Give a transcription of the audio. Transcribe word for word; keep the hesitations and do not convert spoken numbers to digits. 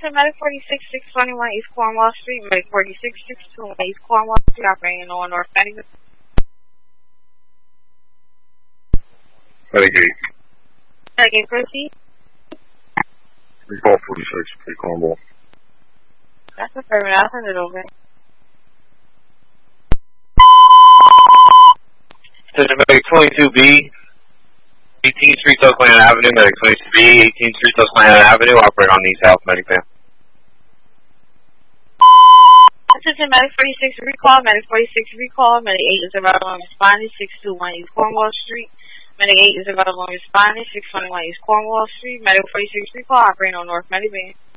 Attention, Medic forty-six six twenty-one East Cornwall Street, Medic forty-six six twenty-one East Cornwall Street, operating on North Medic. Medic eight. Medic eight, proceed. Recall forty-six, East Cornwall. That's affirmative. I'll send it over. Attention, Medic twenty-two B. eighteenth Street, Oakland Avenue, Medic twenty-two B, eighteenth Street, Oakland Avenue, operate on East South, Medic van. Attention, Medic forty-six, recall, Medic forty-six, recall, Medic eight is available on responding, six two one East Cornwall Street. Medic eight is available on responding, six twenty-one East Cornwall Street. Medic forty-six, recall, operating on North Medic van.